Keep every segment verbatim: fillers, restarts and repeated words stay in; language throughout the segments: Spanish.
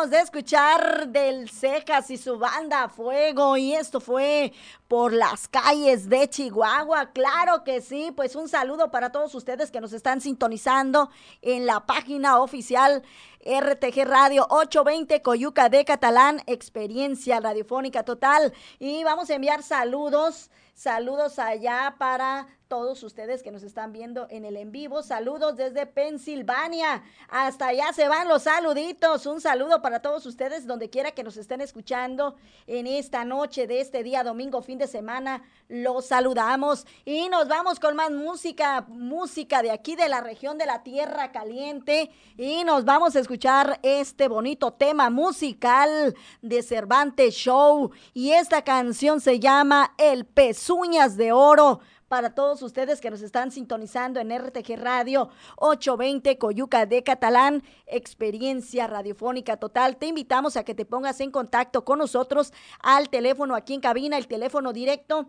acabamos de escuchar del Cejas y su banda Fuego, y esto fue por las calles de Chihuahua. Claro que sí, pues un saludo para todos ustedes que nos están sintonizando en la página oficial R T G Radio ochocientos veinte Coyuca de Catalán, experiencia radiofónica total. Y vamos a enviar saludos, saludos allá para todos ustedes que nos están viendo en el en vivo. Saludos desde Pensilvania. Hasta allá se van los saluditos. Un saludo para todos ustedes donde quiera que nos estén escuchando en esta noche de este día domingo, fin de semana. Los saludamos y nos vamos con más música, música de aquí de la región de la Tierra Caliente, y nos vamos a escuchar este bonito tema musical de Cervantes Show, y esta canción se llama El Pezuñas de Oro. Para todos ustedes que nos están sintonizando en R T G Radio ochocientos veinte Coyuca de Catalán, experiencia radiofónica total, te invitamos a que te pongas en contacto con nosotros al teléfono aquí en cabina, el teléfono directo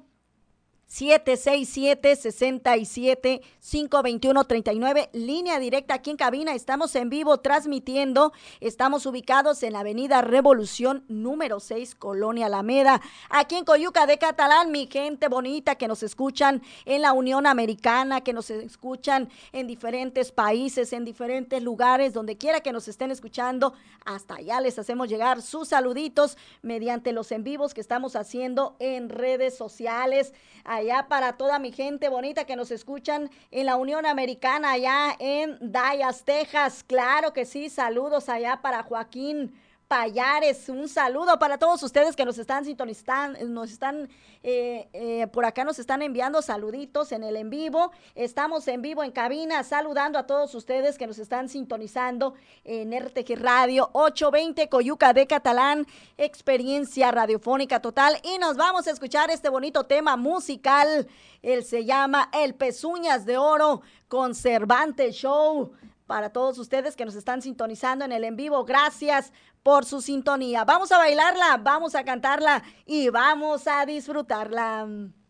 siete seis siete, seis siete, cinco dos uno, tres nueve, línea directa aquí en cabina. Estamos en vivo transmitiendo, estamos ubicados en la avenida Revolución número seis, Colonia Alameda, aquí en Coyuca de Catalán. Mi gente bonita que nos escuchan en la Unión Americana, que nos escuchan en diferentes países, en diferentes lugares, donde quiera que nos estén escuchando, hasta allá les hacemos llegar sus saluditos mediante los en vivos que estamos haciendo en redes sociales. Allá para toda mi gente bonita que nos escuchan en la Unión Americana, allá en Dallas, Texas. Claro que sí, saludos allá para Joaquín Payares, un saludo para todos ustedes que nos están sintonizando, nos están, eh, eh, por acá nos están enviando saluditos en el en vivo. Estamos en vivo en cabina, saludando a todos ustedes que nos están sintonizando en R T G Radio ochocientos veinte Coyuca de Catalán, experiencia radiofónica total, y nos vamos a escuchar este bonito tema musical. Él se llama El Pezuñas de Oro con Cervantes Show. Para todos ustedes que nos están sintonizando en el en vivo, gracias por su sintonía. Vamos a bailarla, vamos a cantarla y vamos a disfrutarla.